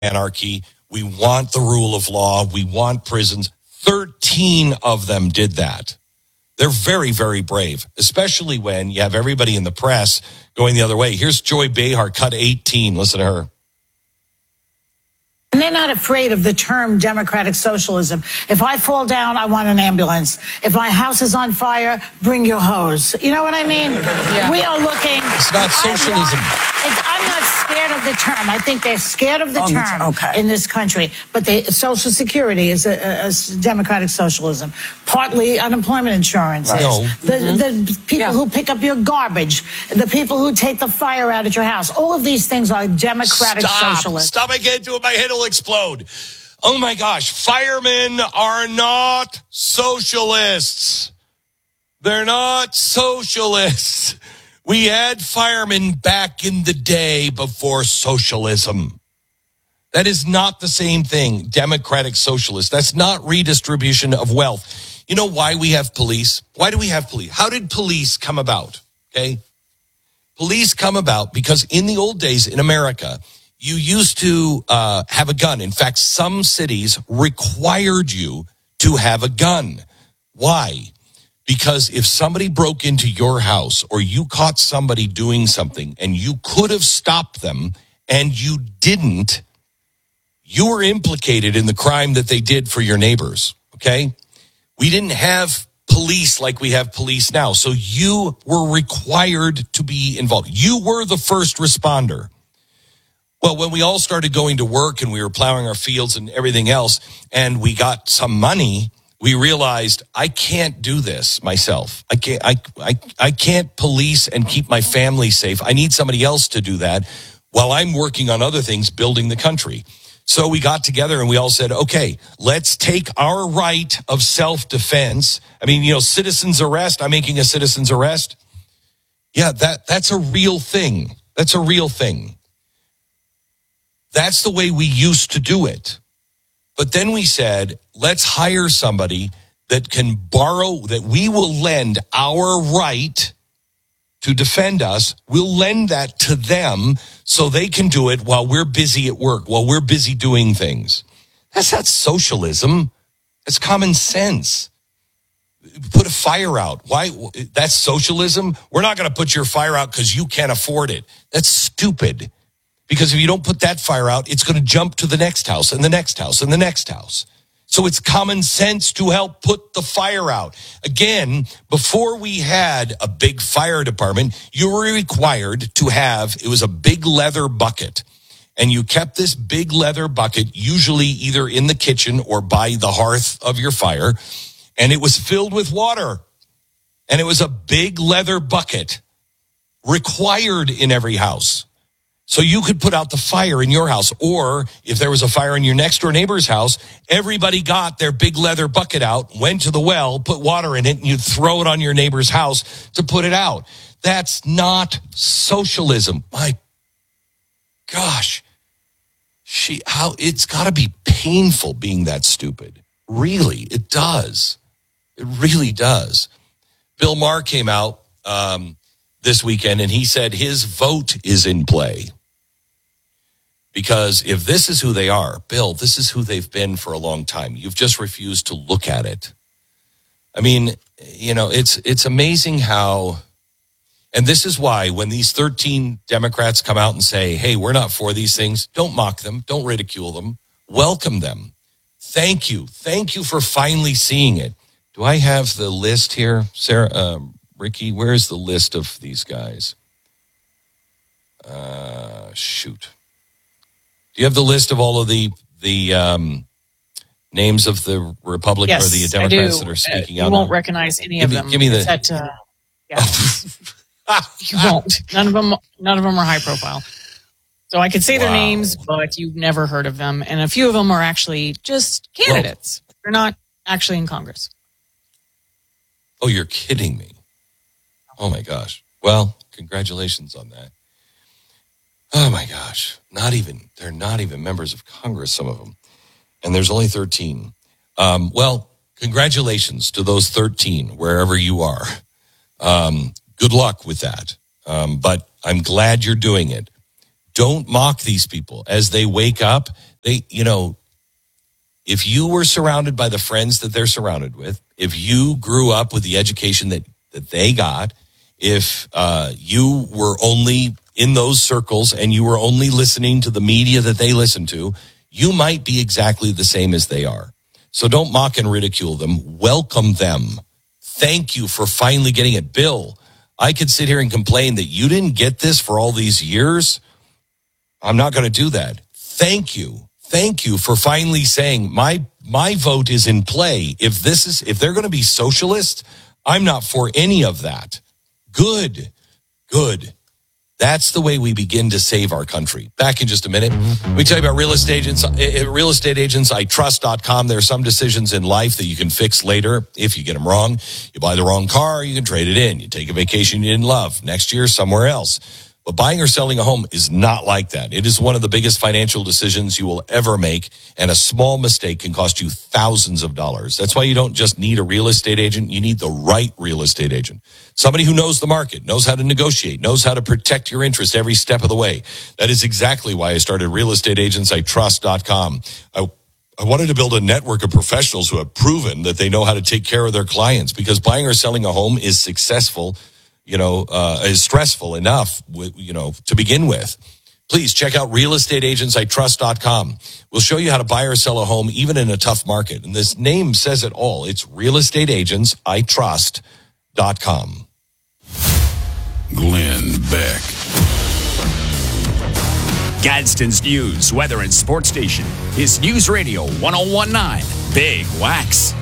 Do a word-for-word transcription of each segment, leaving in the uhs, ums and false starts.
anarchy. We want the rule of law. We want prisons. thirteen of them did that. They're very, very brave, especially when you have everybody in the press going the other way. Here's Joy Behar, cut eighteen. Listen to her. And they're not afraid of the term democratic socialism. If I fall down, I want an ambulance. If my house is on fire, bring your hose. You know what I mean? Yeah. We are looking. It's not socialism. I'm not, I'm not scared of the term. I think they're scared of the um, term okay. in this country. But they, Social Security is a, a, a democratic socialism. Partly unemployment insurance. Right. No. The, mm-hmm. the people yeah. who pick up your garbage, the people who take the fire out at your house. All of these things are democratic Stop. socialism. Stop again to it. My head will explode. Oh my gosh. Firemen are not socialists. They're not socialists. We had firemen back in the day before socialism. That is not the same thing. Democratic socialist. That's not redistribution of wealth. You know why we have police? Why do we have police? How did police come about? Okay. Police come about because in the old days in America, you used to uh, have a gun. In fact, some cities required you to have a gun. Why? Because if somebody broke into your house or you caught somebody doing something and you could have stopped them and you didn't, you were implicated in the crime that they did for your neighbors, okay? We didn't have police like we have police now, so you were required to be involved. You were the first responder. Well, when we all started going to work and we were plowing our fields and everything else, and we got some money, we realized I can't do this myself. I can't, I, I, I can't police and keep my family safe. I need somebody else to do that while I'm working on other things, building the country. So we got together and we all said, okay, let's take our right of self-defense. I mean, you know, citizen's arrest. I'm making a citizen's arrest. Yeah, that, that's a real thing. That's a real thing. That's the way we used to do it. But then we said, let's hire somebody that can borrow, that we will lend our right to defend us. We'll lend that to them so they can do it while we're busy at work, while we're busy doing things. That's not socialism. That's common sense. Put a fire out. Why? That's socialism? We're not going to put your fire out because you can't afford it. That's stupid. Because if you don't put that fire out, it's going to jump to the next house and the next house and the next house. So it's common sense to help put the fire out. Again, before we had a big fire department, you were required to have, it was a big leather bucket. And you kept this big leather bucket, usually either in the kitchen or by the hearth of your fire. And it was filled with water. And it was a big leather bucket required in every house. So you could put out the fire in your house, or if there was a fire in your next door neighbor's house, everybody got their big leather bucket out, went to the well, put water in it, and you'd throw it on your neighbor's house to put it out. That's not socialism. My gosh, she how it's got to be painful being that stupid. Really, it does. It really does. Bill Maher came out um, this weekend, and he said his vote is in play. Because if this is who they are, Bill, this is who they've been for a long time. You've just refused to look at it. I mean, you know, it's it's amazing how, and this is why when these thirteen Democrats come out and say, hey, we're not for these things, don't mock them, don't ridicule them, welcome them. Thank you. Thank you for finally seeing it. Do I have the list here, Sarah, uh, Ricky? Where's the list of these guys? Uh, shoot. Do you have the list of all of the the um, names of the Republican yes, or the Democrats that are speaking uh, out? You won't now? recognize any give of me, them. Give me the. That, uh, yeah. You won't. None of them. None of them are high profile. So I could say wow. their names, but you've never heard of them, and a few of them are actually just candidates. Well, they're not actually in Congress. Oh, you're kidding me! Oh my gosh! Well, congratulations on that. Oh my gosh. Not even, they're not even members of Congress, some of them. And there's only thirteen. Um, well, congratulations to those thirteen, wherever you are. Um, good luck with that. Um, but I'm glad you're doing it. Don't mock these people as they wake up. They, you know, if you were surrounded by the friends that they're surrounded with, if you grew up with the education that, that they got, if uh, you were only in those circles and you were only listening to the media that they listen to, you might be exactly the same as they are. So don't mock and ridicule them. Welcome them. Thank you for finally getting it. Bill, I could sit here and complain that you didn't get this for all these years. I'm not going to do that. Thank you. Thank you for finally saying my my vote is in play. If this is if they're going to be socialist, I'm not for any of that. Good. Good. That's the way we begin to save our country. Back in just a minute. Let me tell you about real estate agents. Real estate agents I trust dot com. There are some decisions in life that you can fix later if you get them wrong. You buy the wrong car, you can trade it in. You take a vacation you didn't love. Next year, somewhere else. But buying or selling a home is not like that. It is one of the biggest financial decisions you will ever make, and a small mistake can cost you thousands of dollars. That's why you don't just need a real estate agent. You need the right real estate agent. Somebody who knows the market, knows how to negotiate, knows how to protect your interest every step of the way. That is exactly why I started real estate agents I trust dot com. I, I wanted to build a network of professionals who have proven that they know how to take care of their clients, because buying or selling a home is successful, you know, uh, is stressful enough, with, you know, to begin with. Please check out real estate agents I trust dot com. We'll show you how to buy or sell a home even in a tough market. And this name says it all. It's real estate agents I trust dot com. Glenn Beck. Gadsden's News, Weather, and Sports Station is News Radio one oh one point nine Big Wax.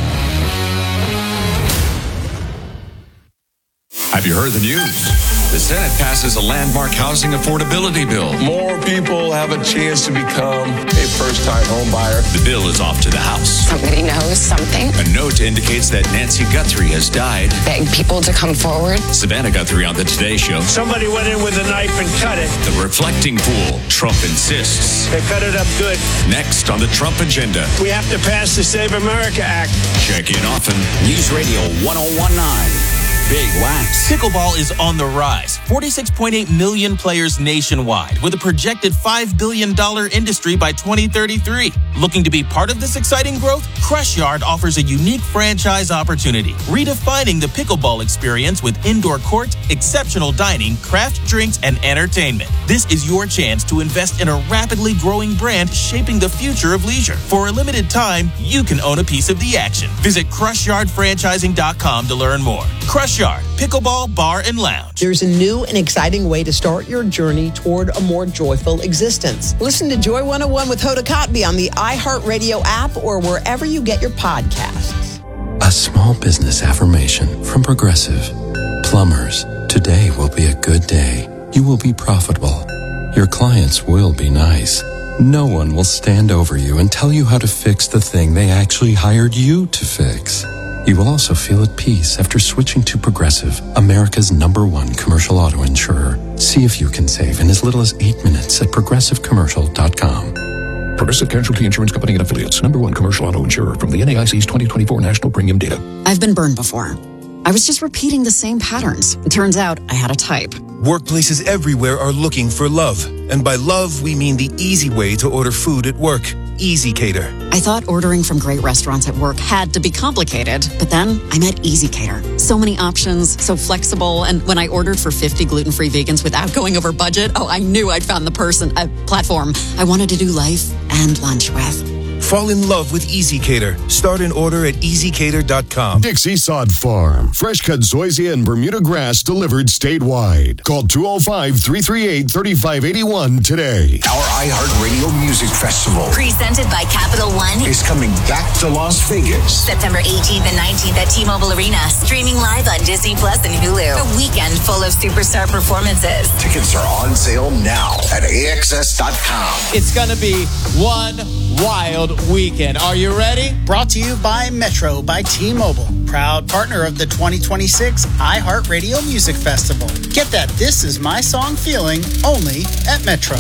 Have you heard the news? The Senate passes a landmark housing affordability bill. More people have a chance to become a first-time home buyer. The bill is off to the House. Somebody knows something. A note indicates that Nancy Guthrie has died. Beg people to come forward. Savannah Guthrie on the Today Show. Somebody went in with a knife and cut it. The reflecting pool. Trump insists. They cut it up good. Next on the Trump agenda. We have to pass the Save America Act. Check in often. News Radio one oh one point nine. Big Wax. Pickleball is on the rise. forty-six point eight million players nationwide, with a projected five billion dollars industry by twenty thirty-three. Looking to be part of this exciting growth? Crush Yard offers a unique franchise opportunity, redefining the pickleball experience with indoor court, exceptional dining, craft drinks, and entertainment. This is your chance to invest in a rapidly growing brand shaping the future of leisure. For a limited time, you can own a piece of the action. Visit crush yard franchising dot com to learn more. Crush Yard, Pickleball Bar and Lounge. There's a new and exciting way to start your journey toward a more joyful existence. Listen to Joy one oh one with Hoda Kotb on the iHeartRadio app or wherever you get your podcasts. A small business affirmation from Progressive. Plumbers, today will be a good day. You will be profitable. Your clients will be nice. No one will stand over you and tell you how to fix the thing they actually hired you to fix. You will also feel at peace after switching to Progressive, America's number one commercial auto insurer. See if you can save in as little as eight minutes at progressive commercial dot com. Progressive Casualty Insurance Company and Affiliates. Number one commercial auto insurer from the N A I C's twenty twenty-four National Premium Data. I've been burned before. I was just repeating the same patterns. It turns out I had a type. Workplaces everywhere are looking for love. And by love, we mean the easy way to order food at work. Easy Cater. I thought ordering from great restaurants at work had to be complicated, but then I met Easy Cater. So many options, so flexible, and when I ordered for fifty gluten-free vegans without going over budget, oh, I knew I'd found the person, a platform I wanted to do life and lunch with. Fall in love with Easy Cater. Start an order at easy cater dot com. Dixie Sod Farm. Fresh cut zoysia and Bermuda grass delivered statewide. Call two oh five, three three eight, three five eight one today. Our iHeartRadio Music Festival, presented by Capital One, is coming back to Las Vegas. September eighteenth and nineteenth at T-Mobile Arena. Streaming live on Disney Plus and Hulu. A weekend full of superstar performances. Tickets are on sale now at A X S dot com. It's going to be one wild weekend. Are you ready? Brought to you by Metro by T-Mobile, proud partner of the twenty twenty-six iHeartRadio Music Festival. Get that This Is My Song feeling only at Metro.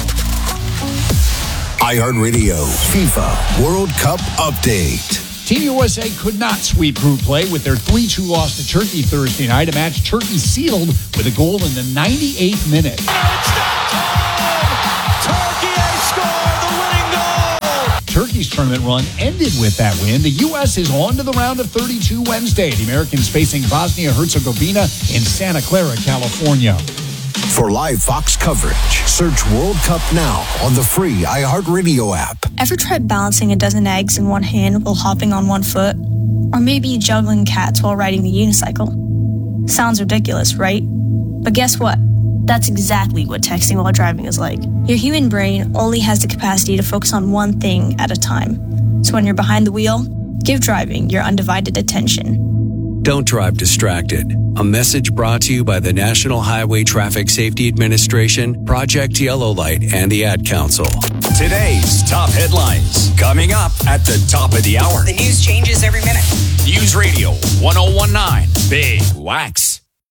iHeartRadio FIFA World Cup Update. Team U S A could not sweep group play with their three two loss to Turkey Thursday night, a match Turkey sealed with a goal in the ninety-eighth minute. Oh, it's not time! Yankees tournament run ended with that win. The U S is on to the round of thirty-two Wednesday. The Americans facing Bosnia-Herzegovina in Santa Clara, California. For live Fox coverage, search World Cup now on the free iHeartRadio app. Ever tried balancing a dozen eggs in one hand while hopping on one foot? Or maybe juggling cats while riding the unicycle? Sounds ridiculous, right? But guess what? That's exactly what texting while driving is like. Your human brain only has the capacity to focus on one thing at a time. So when you're behind the wheel, give driving your undivided attention. Don't drive distracted. A message brought to you by the National Highway Traffic Safety Administration, Project Yellow Light, and the Ad Council. Today's top headlines coming up at the top of the hour. The news changes every minute. News Radio one oh one nine Big Wax.